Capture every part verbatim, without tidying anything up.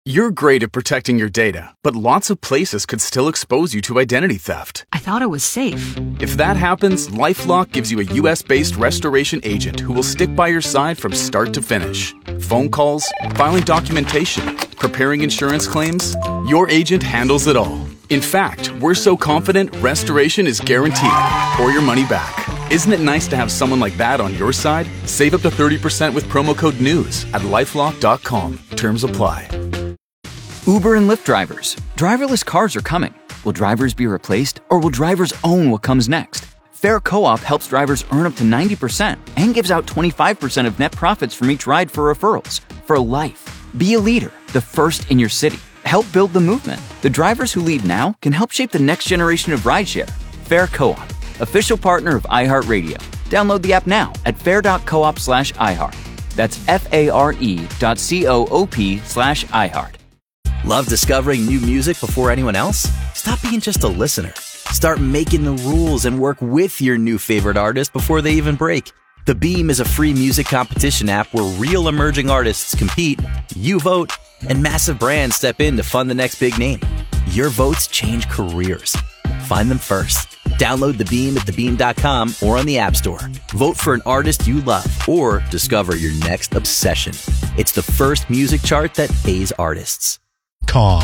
You're great at protecting your data, but lots of places could still expose you to identity theft. I thought it was safe. If that happens, LifeLock gives you a U S-based restoration agent who will stick by your side from start to finish. Phone calls, filing documentation, preparing insurance claims, your agent handles it all. In fact, we're so confident restoration is guaranteed or your money back. Isn't it nice to have someone like that on your side? Save up to thirty percent with promo code NEWS at lifelock dot com. Terms apply. Uber and Lyft drivers. Driverless cars are coming. Will drivers be replaced, or will drivers own what comes next? Fair Co-op helps drivers earn up to ninety percent and gives out twenty-five percent of net profits from each ride for referrals. For life. Be a leader, the first in your city. Help build the movement. The drivers who lead now can help shape the next generation of rideshare. Fair Co-op, official partner of iHeartRadio. Download the app now at fair.coop slash iHeart. That's F-A-R-E dot C-O-O-P slash iHeart. Love discovering new music before anyone else? Stop being just a listener. Start making the rules and work with your new favorite artist before they even break. The Beam is a free music competition app where real emerging artists compete, you vote, and massive brands step in to fund the next big name. Your votes change careers. Find them first. Download The Beam at the beam dot com or on the App Store. Vote for an artist you love or discover your next obsession. It's the first music chart that pays artists. Calm.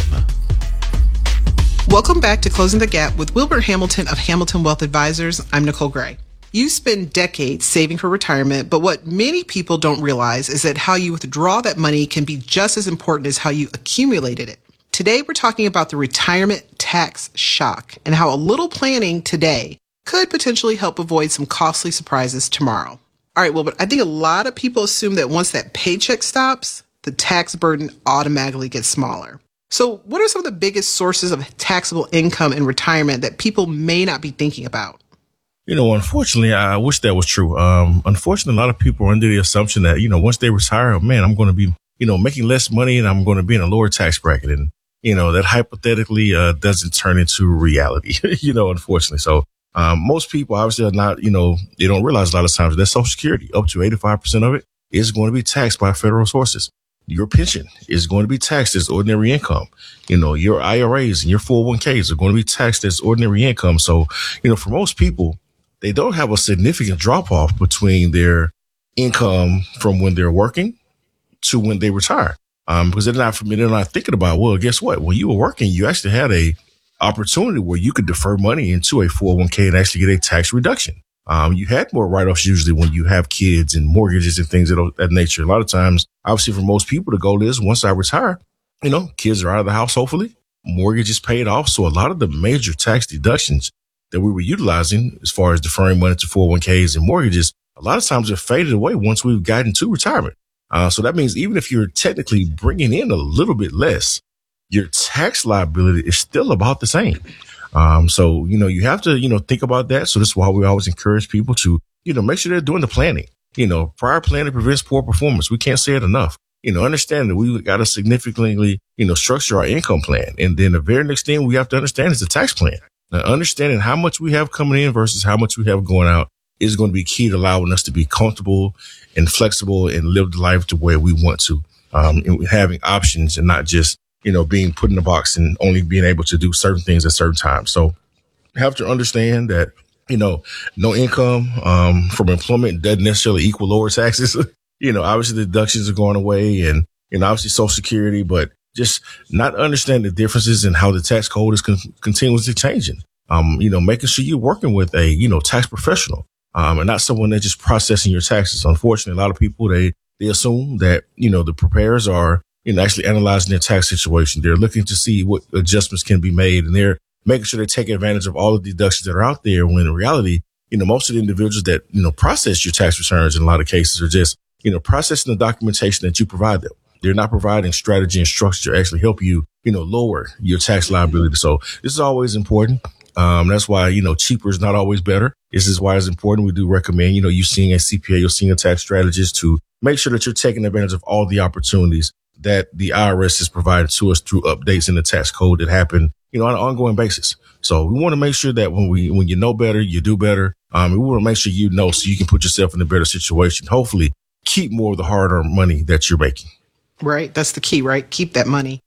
Welcome back to Closing the Gap with Wilbert Hamilton of Hamilton Wealth Advisors. I'm Nicole Gray. You spend decades saving for retirement, but what many people don't realize is that how you withdraw that money can be just as important as how you accumulated it. Today, we're talking about the retirement tax shock and how a little planning today could potentially help avoid some costly surprises tomorrow. All right, well, but I think a lot of people assume that once that paycheck stops, the tax burden automatically gets smaller. So what are some of the biggest sources of taxable income in retirement that people may not be thinking about? You know, unfortunately, I wish that was true. Um, unfortunately, a lot of people are under the assumption that, you know, once they retire, man, I'm going to be, you know, making less money and I'm going to be in a lower tax bracket. And, you know, that hypothetically uh, doesn't turn into reality, you know, unfortunately. So um, most people obviously are not, you know, they don't realize a lot of times that Social Security, up to eighty-five percent of it is going to be taxed by federal sources. Your pension is going to be taxed as ordinary income. You know, your I R As and your four oh one k's are going to be taxed as ordinary income. So, you know, for most people, they don't have a significant drop off between their income from when they're working to when they retire. Um, because they're not, they're not thinking about, well, guess what? When you were working, you actually had a opportunity where you could defer money into a four oh one k and actually get a tax reduction. Um, you had more write-offs usually when you have kids and mortgages and things of that nature. A lot of times, obviously for most people, the goal is once I retire, you know, kids are out of the house, hopefully, mortgage is paid off. So a lot of the major tax deductions that we were utilizing as far as deferring money to four oh one k's and mortgages, a lot of times are faded away once we've gotten to retirement. Uh, so that means even if you're technically bringing in a little bit less, your tax liability is still about the same. Um, so, you know, you have to, you know, think about that. So this is why we always encourage people to, you know, make sure they're doing the planning. You know, prior planning prevents poor performance. We can't say it enough. You know, understand that we got to significantly, you know, structure our income plan. And then the very next thing we have to understand is the tax plan. Now, understanding how much we have coming in versus how much we have going out is going to be key to allowing us to be comfortable and flexible and live the life the way we want to. Um, and having options and not just, you know, being put in a box and only being able to do certain things at certain times. So you have to understand that, you know, no income um, from employment doesn't necessarily equal lower taxes. You know, obviously the deductions are going away and, you know, obviously Social Security, but just not understanding the differences in how the tax code is con- continuously changing. Um, you know, making sure you're working with a, you know, tax professional um, and not someone that's just processing your taxes. Unfortunately, a lot of people, they, they assume that, you know, the preparers are, you know, actually analyzing their tax situation. They're looking to see what adjustments can be made, and they're making sure they're taking advantage of all the deductions that are out there. When in reality, you know, most of the individuals that, you know, process your tax returns in a lot of cases are just, you know, processing the documentation that you provide them. They're not providing strategy and structure to actually help you, you know, lower your tax liability. So this is always important. Um, that's why, you know, cheaper is not always better. This is why it's important. We do recommend, you know, you seeing a C P A or seeing a tax strategist to make sure that you're taking advantage of all the opportunities that the I R S has provided to us through updates in the tax code that happen, you know, on an ongoing basis. So we want to make sure that when we, when you know better, you do better. Um, we want to make sure you know so you can put yourself in a better situation. Hopefully keep more of the hard earned money that you're making. Right. That's the key, right? Keep that money.